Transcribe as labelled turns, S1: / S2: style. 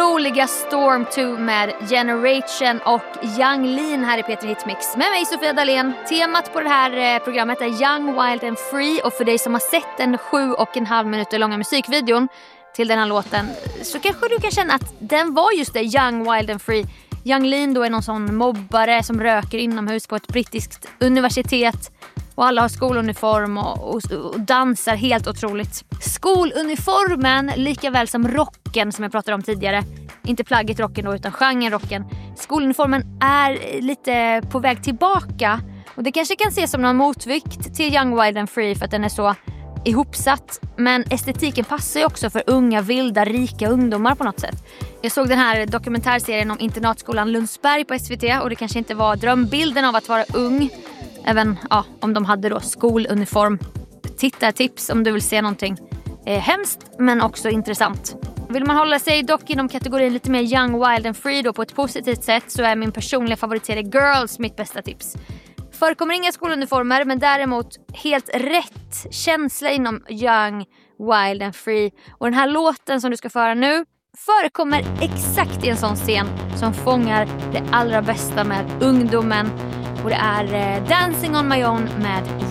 S1: otroliga Storm 2 med Generation och Yung Lean här i Peter Hitmix. Med mig Sofia Dalén. Temat på det här programmet är Young, Wild and Free. Och för dig som har sett den 7,5 minuter långa musikvideon till den här låten, så kanske du kan känna att den var just det, Young, Wild and Free. Yung Lean då är någon sån mobbare som röker inomhus på ett brittiskt universitet. Och alla har skoluniform och dansar helt otroligt. Skoluniformen, lika väl som rocken som jag pratade om tidigare. Inte plagget rocken då, utan genren rocken. Skoluniformen är lite på väg tillbaka. Och det kanske kan ses som någon motvikt till Young, Wild and Free för att den är så ihopsatt. Men estetiken passar ju också för unga, vilda, rika ungdomar på något sätt. Jag såg den här dokumentärserien om internatskolan Lundsberg på SVT. Och det kanske inte var drömbilden av att vara ung. Även om de hade då skoluniform. Tittartips om du vill se någonting hemskt men också intressant. Vill man hålla sig dock inom kategorin lite mer Young, Wild and Free då på ett positivt sätt, så är min personliga favoritserie Girls mitt bästa tips. Förekommer inga skoluniformer, men däremot helt rätt känsla inom Young, Wild and Free. Och den här låten som du ska föra nu förekommer exakt i en sån scen som fångar det allra bästa med ungdomen. Och det är Dancing on my own med